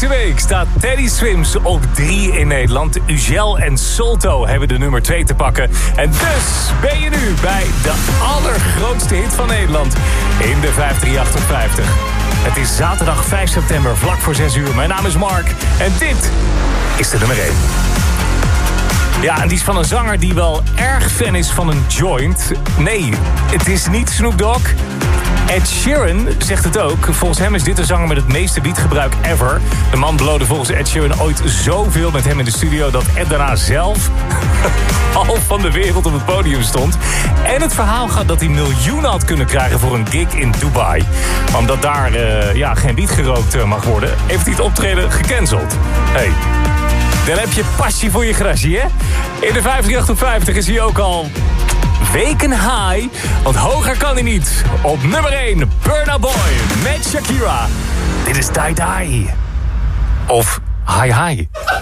Deze week staat Teddy Swims op 3 in Nederland. Ugel en Solto hebben de nummer 2 te pakken. En dus ben je nu bij de allergrootste hit van Nederland in de 53850. Het is zaterdag 5 september, vlak voor 6 uur. Mijn naam is Mark en dit is de nummer 1. Ja, en die is van een zanger die wel erg fan is van een joint. Nee, het is niet Snoop Dogg. Ed Sheeran zegt het ook. Volgens hem is dit de zanger met het meeste beatgebruik ever. De man beloofde volgens Ed Sheeran ooit zoveel met hem in de studio dat Ed daarna zelf half van de wereld op het podium stond. En het verhaal gaat dat hij miljoenen had kunnen krijgen voor een gig in Dubai. Maar omdat daar geen wiet gerookt mag worden, heeft hij het optreden gecanceld. Hey. Dan heb je passie voor je grasje, hè? In de 53850 is hij ook al weken high, want hoger kan hij niet. Op nummer 1, Burna Boy met Shakira. Dit is Die Die. Of Hi Hi.